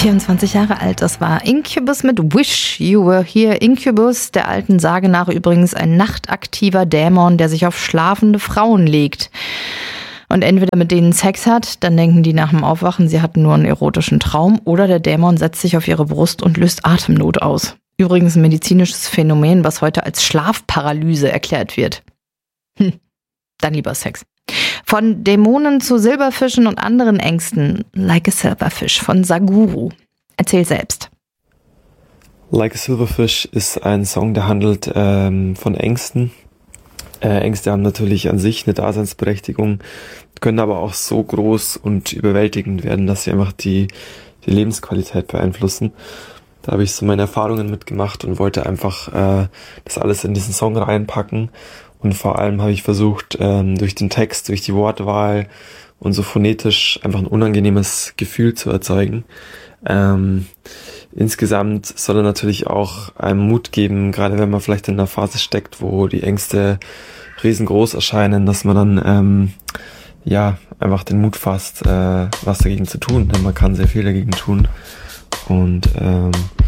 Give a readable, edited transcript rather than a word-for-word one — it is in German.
24 Jahre alt, das war Incubus mit Wish You Were Here. Incubus, der alten Sage nach übrigens ein nachtaktiver Dämon, der sich auf schlafende Frauen legt. Und entweder mit denen Sex hat, dann denken die nach dem Aufwachen, sie hatten nur einen erotischen Traum, oder der Dämon setzt sich auf ihre Brust und löst Atemnot aus. Übrigens ein medizinisches Phänomen, was heute als Schlafparalyse erklärt wird. Dann lieber Sex. Von Dämonen zu Silberfischen und anderen Ängsten. Like a Silverfish von Saguru. Erzähl selbst. Like a Silverfish ist ein Song, der handelt von Ängsten. Ängste haben natürlich an sich eine Daseinsberechtigung, können aber auch so groß und überwältigend werden, dass sie einfach die Lebensqualität beeinflussen. Da habe ich so meine Erfahrungen mitgemacht und wollte einfach das alles in diesen Song reinpacken. Und vor allem habe ich versucht, durch den Text, durch die Wortwahl und so phonetisch einfach ein unangenehmes Gefühl zu erzeugen. Insgesamt soll er natürlich auch einem Mut geben, gerade wenn man vielleicht in einer Phase steckt, wo die Ängste riesengroß erscheinen, dass man dann einfach den Mut fasst, was dagegen zu tun, denn man kann sehr viel dagegen tun. Und